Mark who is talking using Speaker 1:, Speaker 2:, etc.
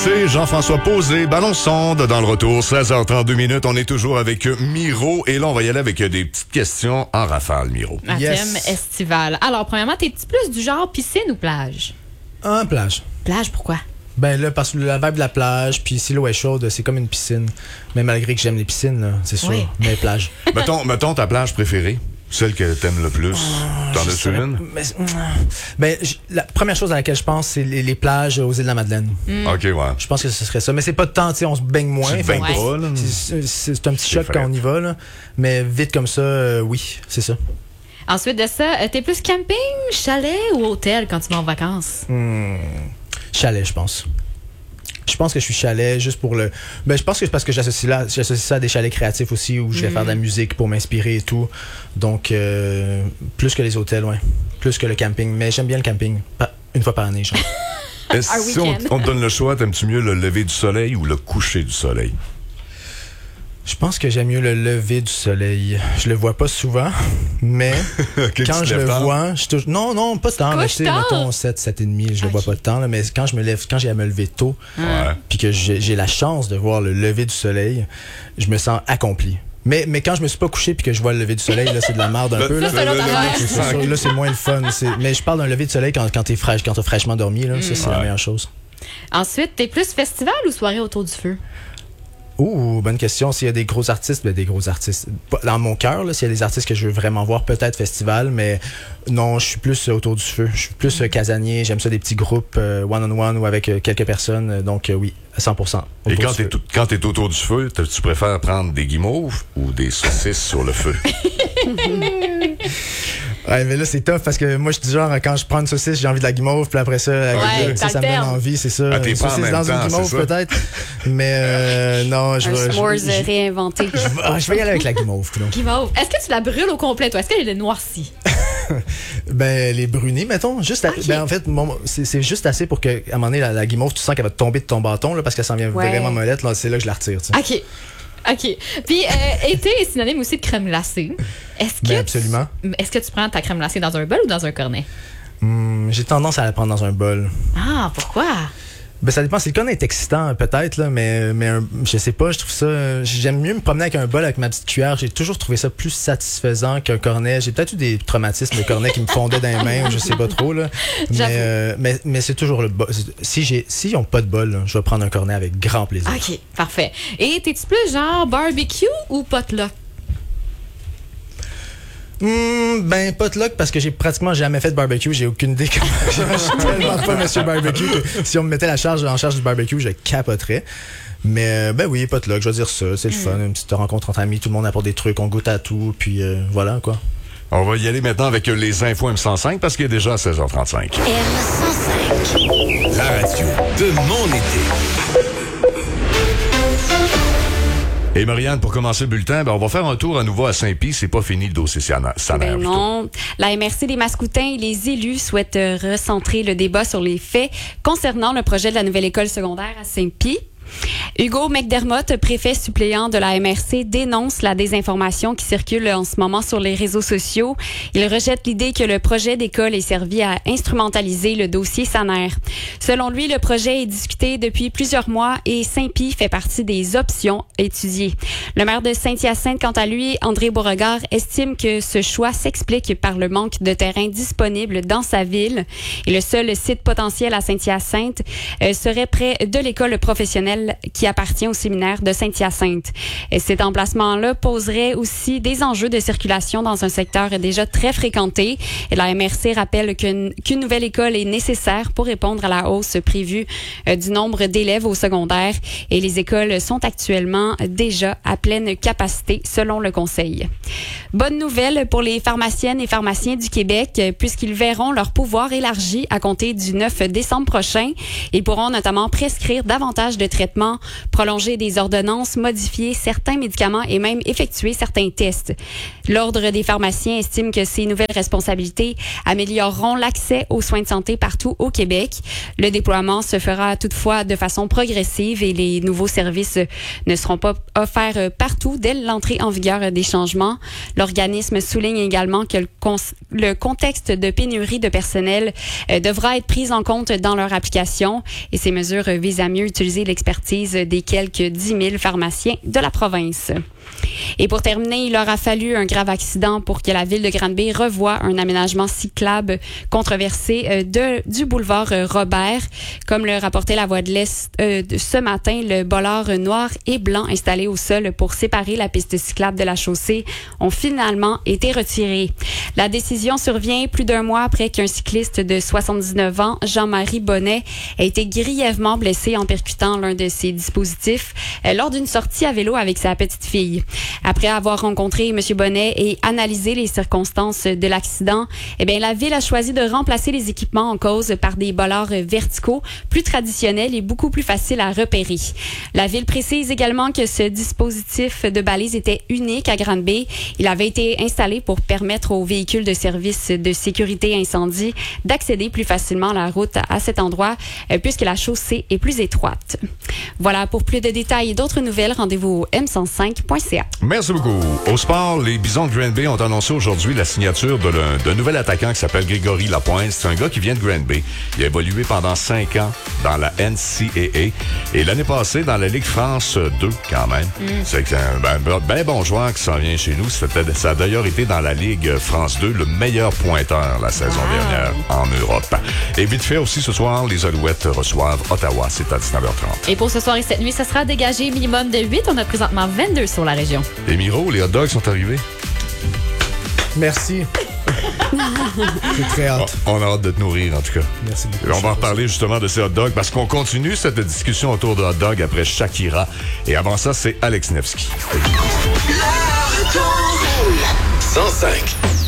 Speaker 1: C'est Jean-François Posé, Ballon Sonde, dans le retour, 16h32 minutes. On est toujours avec Miro. Et là, on va y aller avec des petites questions en rafale, Miro.
Speaker 2: Un thème estival. Alors, premièrement, t'es plus du genre piscine ou plage?
Speaker 3: Plage.
Speaker 2: Plage, pourquoi?
Speaker 3: Ben là, parce que la vibe de la plage, puis si l'eau est chaude, c'est comme une piscine. Mais malgré que j'aime les piscines, là, c'est sûr.
Speaker 2: Oui.
Speaker 3: Mais plage.
Speaker 1: Mettons ta plage préférée. Celle que t'aimes le plus. T'en as-tu une?
Speaker 3: La première chose à laquelle je pense, c'est les plages aux îles de la Madeleine.
Speaker 1: OK, ouais.
Speaker 3: Je pense que ce serait ça. Mais c'est pas de temps, tu sais, on se baigne moins.
Speaker 1: Tu te baignes pas, là.
Speaker 3: C'est un petit choc quand on y va, là. Mais vite comme ça, oui, c'est ça.
Speaker 2: Ensuite de ça, t'es plus camping, chalet ou hôtel quand tu vas en vacances?
Speaker 3: Chalet, je pense. Je pense que je suis chalet juste pour le... Ben, je pense que c'est parce que j'associe ça à des chalets créatifs aussi où je vais faire de la musique pour m'inspirer et tout. Donc, plus que les hôtels, ouais. Plus que le camping. Mais j'aime bien le camping. Une fois par année, genre.
Speaker 1: Si on te donne le choix, t'aimes-tu mieux le lever du soleil ou le coucher du soleil?
Speaker 3: Je pense que j'aime mieux le lever du soleil. Je le vois pas souvent, mais quand je le vois, non, pas tant. Tu sais, mettons 7h30, je le vois pas tant, là, mais quand je me lève, quand j'ai à me lever tôt, puis que j'ai la chance de voir le lever du soleil, je me sens accompli. Mais quand je me suis pas couché puis que je vois le lever du soleil, là, c'est de la merde un peu. Là, là, c'est moins le fun. Mais je parle d'un lever du soleil quand t'es fraîche, quand t'as fraîchement dormi, là, ça, c'est la meilleure chose.
Speaker 2: Ensuite, t'es plus festival ou soirée autour du feu?
Speaker 3: Bonne question. S'il y a des gros artistes, des gros artistes. Dans mon cœur, s'il y a des artistes que je veux vraiment voir, peut-être festival, mais non, je suis plus autour du feu. Je suis plus casanier. J'aime ça des petits groupes one-on-one ou avec quelques personnes. Donc oui, à 100%.
Speaker 1: Et quand t'es autour du feu, tu préfères prendre des guimauves ou des saucisses sur le feu?
Speaker 3: Ouais, mais là, c'est tough parce que moi, je suis du genre, quand je prends une saucisse, j'ai envie de la guimauve, puis après ça, ça me donne envie, c'est ça. Une saucisse dans une guimauve, peut-être. Mais non, je vais.
Speaker 4: Un s'mores réinventé.
Speaker 3: Je vais y aller avec la guimauve.
Speaker 2: Guimauve. Est-ce que tu la brûles au complet, toi? Est-ce qu'elle est noircie?
Speaker 3: Ben, les brunis, mettons. Juste ben, en fait, c'est juste assez pour qu'à un moment donné, la guimauve, tu sens qu'elle va tomber de ton bâton, là, parce qu'elle s'en vient vraiment mollette. Là, c'est là que je la retire. Tu sais.
Speaker 2: OK. Puis, été est synonyme aussi de crème glacée.
Speaker 3: Absolument.
Speaker 2: Est-ce que tu prends ta crème glacée dans un bol ou dans un cornet?
Speaker 3: J'ai tendance à la prendre dans un bol.
Speaker 2: Ah, pourquoi?
Speaker 3: Ben, ça dépend. Si le cornet est excitant, peut-être, là, mais je sais pas, je trouve ça... J'aime mieux me promener avec un bol, avec ma petite cuillère. J'ai toujours trouvé ça plus satisfaisant qu'un cornet. J'ai peut-être eu des traumatismes de cornet qui me fondaient dans les mains, je sais pas trop, là. Mais c'est toujours le bol. S'ils n'ont pas de bol, là, je vais prendre un cornet avec grand plaisir.
Speaker 2: OK, parfait. Et t'es-tu plus genre barbecue ou potluck?
Speaker 3: Ben, potluck, parce que j'ai pratiquement jamais fait de barbecue. J'ai aucune idée comment. Je suis tellement pas monsieur barbecue que si on me mettait en charge du barbecue, je capoterais. Mais, ben oui, potluck, je vais dire ça. C'est le fun. Une petite rencontre entre amis. Tout le monde apporte des trucs. On goûte à tout. Puis, voilà, quoi.
Speaker 1: On va y aller maintenant avec les infos M105 parce qu'il est déjà 16h35.
Speaker 5: M105. La radio de mon été.
Speaker 1: Et Marianne, pour commencer le bulletin, on va faire un tour à nouveau à Saint-Pie. C'est pas fini le dossier Sanaire.
Speaker 4: Non. La MRC des Mascoutins et les élus souhaitent recentrer le débat sur les faits concernant le projet de la nouvelle école secondaire à Saint-Pie. Hugo McDermott, préfet suppléant de la MRC, dénonce la désinformation qui circule en ce moment sur les réseaux sociaux. Il rejette l'idée que le projet d'école ait servi à instrumentaliser le dossier Sanaire. Selon lui, le projet est discuté depuis plusieurs mois et Saint-Pie fait partie des options étudiées. Le maire de Saint-Hyacinthe, quant à lui, André Beauregard, estime que ce choix s'explique par le manque de terrain disponible dans sa ville. Et le seul site potentiel à Saint-Hyacinthe serait près de l'école professionnelle qui appartient au séminaire de Saint-Hyacinthe. Et cet emplacement-là poserait aussi des enjeux de circulation dans un secteur déjà très fréquenté. Et la MRC rappelle qu'une nouvelle école est nécessaire pour répondre à la hausse prévue du nombre d'élèves au secondaire. Et les écoles sont actuellement déjà à pleine capacité, selon le Conseil. Bonne nouvelle pour les pharmaciennes et pharmaciens du Québec, puisqu'ils verront leur pouvoir élargi à compter du 9 décembre prochain. Ils pourront notamment prescrire davantage de traitements traitements, prolonger des ordonnances, modifier certains médicaments et même effectuer certains tests. L'Ordre des pharmaciens estime que ces nouvelles responsabilités amélioreront l'accès aux soins de santé partout au Québec. Le déploiement se fera toutefois de façon progressive et les nouveaux services ne seront pas offerts partout dès l'entrée en vigueur des changements. L'organisme souligne également que le contexte de pénurie de personnel devra être pris en compte dans leur application et ces mesures visent à mieux utiliser l'expertise des quelques 10 000 pharmaciens de la province. Et pour terminer, il aura fallu un grave accident pour que la ville de Granby revoie un aménagement cyclable controversé du boulevard Robert. Comme le rapportait La Voix de l'Est ce matin, le bollard noir et blanc installé au sol pour séparer la piste cyclable de la chaussée ont finalement été retirés. La décision survient plus d'un mois après qu'un cycliste de 79 ans, Jean-Marie Bonnet, a été grièvement blessé en percutant l'un de ses dispositifs lors d'une sortie à vélo avec sa petite fille. Après avoir rencontré M. Bonnet et analysé les circonstances de l'accident, la ville a choisi de remplacer les équipements en cause par des bollards verticaux plus traditionnels et beaucoup plus faciles à repérer. La ville précise également que ce dispositif de balise était unique à Granby. Il avait été installé pour permettre aux véhicules de service de sécurité incendie d'accéder plus facilement à la route à cet endroit puisque la chaussée est plus étroite. Voilà, pour plus de détails et d'autres nouvelles, rendez-vous au m105.ca.
Speaker 1: Merci beaucoup. Au sport, les Bisons de Granby ont annoncé aujourd'hui la signature d'un nouvel attaquant qui s'appelle Grégory Lapointe. C'est un gars qui vient de Granby. Il a évolué pendant 5 ans dans la NCAA et l'année passée dans la Ligue France 2 quand même. C'est un bon joueur qui s'en vient chez nous. Ça a d'ailleurs été dans la Ligue France 2 le meilleur pointeur la saison dernière en Europe. Et vite fait aussi ce soir, les Alouettes reçoivent Ottawa. C'est à 19h30.
Speaker 2: Et pour ce soir et cette nuit, ça sera dégagé minimum de 8. On a présentement 22 sur la région.
Speaker 1: Et Miro, les hot dogs sont arrivés?
Speaker 3: Merci. J'ai très hâte.
Speaker 1: On a hâte de te nourrir, en tout cas.
Speaker 3: Merci beaucoup.
Speaker 1: Et on va reparler justement de ces hot dogs parce qu'on continue cette discussion autour de hot dogs après Shakira. Et avant ça, c'est Alex Nevsky.
Speaker 5: 105.